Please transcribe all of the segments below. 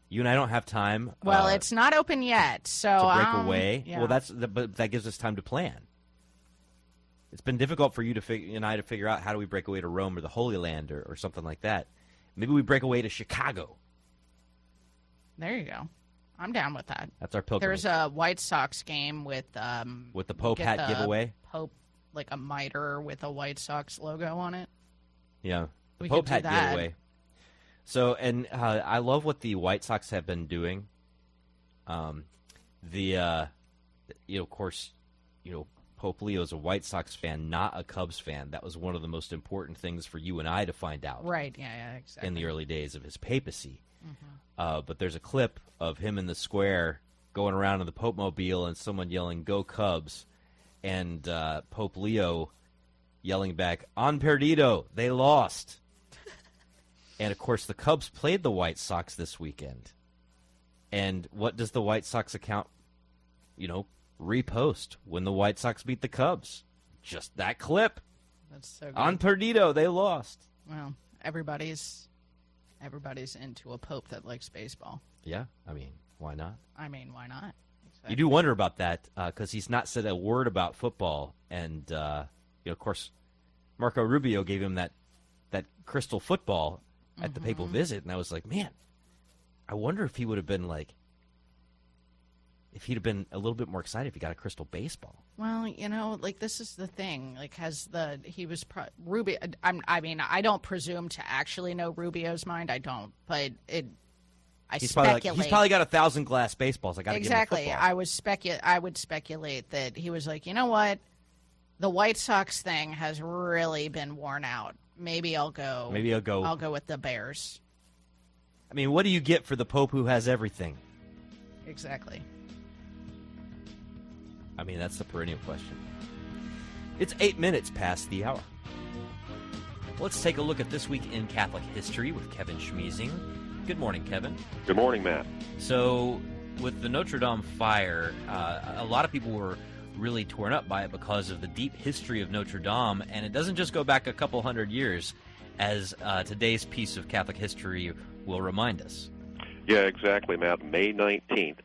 You and I don't have time. Well, it's not open yet, so to break away. Yeah. Well, but that gives us time to plan. It's been difficult for you and I to figure out how do we break away to Rome or the Holy Land or something like that. Maybe we break away to Chicago. There you go. I'm down with that. That's our pilgrimage. There's a White Sox game with the Pope hat giveaway. Pope, like a mitre with a White Sox logo on it. Yeah, We Pope could do hat that. giveaway. So, and I love what the White Sox have been doing. Of course, Pope Leo is a White Sox fan, not a Cubs fan. That was one of the most important things for you and I to find out. Right, yeah, exactly. In the early days of his papacy. Mm-hmm. But there's a clip of him in the square going around in the Pope Mobile and someone yelling, "Go Cubs," and Pope Leo yelling back, "On perdido, they lost." And, of course, the Cubs played the White Sox this weekend. And what does the White Sox account, repost when the White Sox beat the Cubs? Just that clip. That's so good. On perdido, they lost. Well, everybody's into a pope that likes baseball. Yeah, I mean, why not? Why not? Exactly. You do wonder about that because he's not said a word about football. And, of course, Marco Rubio gave him that crystal football at the papal visit. And I was like, man, I wonder if he would have been if he'd have been a little bit more excited if he got a crystal baseball. Well, this is the thing. Rubio. I don't presume to actually know Rubio's mind. I don't, but He's speculate. He's probably got 1,000 glass baseballs. I got to exactly. give him a I would speculate that he was like, you know what, the White Sox thing has really been worn out. Maybe I'll go. I'll go with the Bears. I mean, what do you get for the Pope who has everything? Exactly. I mean, that's the perennial question. It's 8 minutes past the hour. Let's take a look at This Week in Catholic History with Kevin Schmeezing. Good morning, Kevin. Good morning, Matt. So, with the Notre Dame fire, a lot of people were really torn up by it because of the deep history of Notre Dame, and it doesn't just go back a couple hundred years, as today's piece of Catholic history will remind us. Yeah, exactly, Matt. May 19th,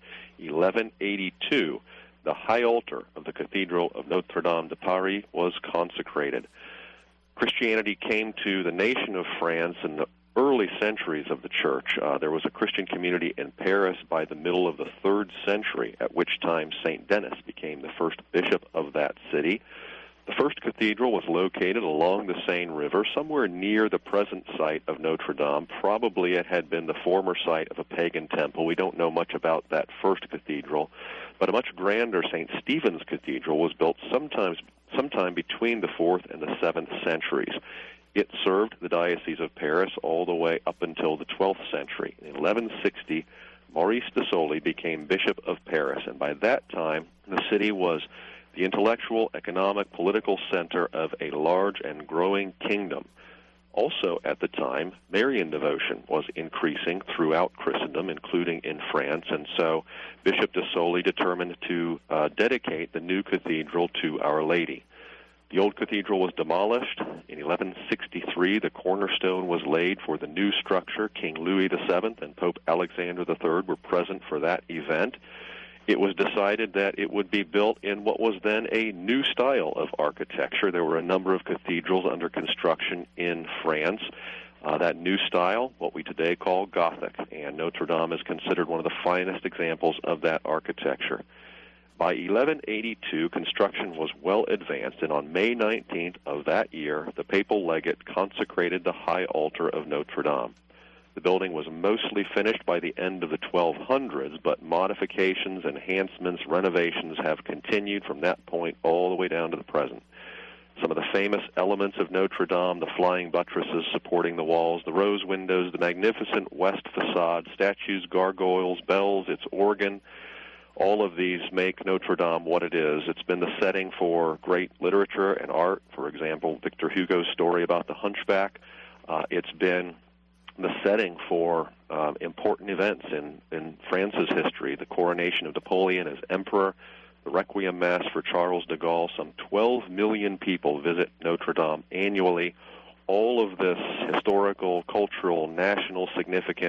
1182, the high altar of the Cathedral of Notre Dame de Paris was consecrated. Christianity came to the nation of France in the early centuries of the church. There was a Christian community in Paris by the middle of the 3rd century, at which time St. Denis became the first bishop of that city. The first cathedral was located along the Seine River, somewhere near the present site of Notre Dame. Probably it had been the former site of a pagan temple. We don't know much about that first cathedral, but a much grander St. Stephen's Cathedral was built sometime between the 4th and the 7th centuries. It served the Diocese of Paris all the way up until the 12th century. In 1160, Maurice de Sully became Bishop of Paris, and by that time, the city was the intellectual, economic, political center of a large and growing kingdom. Also at the time, Marian devotion was increasing throughout Christendom, including in France, and so Bishop de Sully determined to dedicate the new cathedral to Our Lady. The old cathedral was demolished. In 1163, the cornerstone was laid for the new structure. King Louis VII and Pope Alexander III were present for that event. It was decided that it would be built in what was then a new style of architecture. There were a number of cathedrals under construction in France. That new style, what we today call Gothic, and Notre Dame is considered one of the finest examples of that architecture. By 1182, construction was well advanced, and on May 19th of that year, the papal legate consecrated the high altar of Notre Dame. The building was mostly finished by the end of the 1200s, but modifications, enhancements, renovations have continued from that point all the way down to the present. Some of the famous elements of Notre Dame, the flying buttresses supporting the walls, the rose windows, the magnificent west facade, statues, gargoyles, bells, its organ, all of these make Notre Dame what it is. It's been the setting for great literature and art. For example, Victor Hugo's story about the Hunchback. It's been the setting for important events in France's history, the coronation of Napoleon as emperor, the Requiem Mass for Charles de Gaulle. Some 12 million people visit Notre Dame annually. All of this historical, cultural, national significance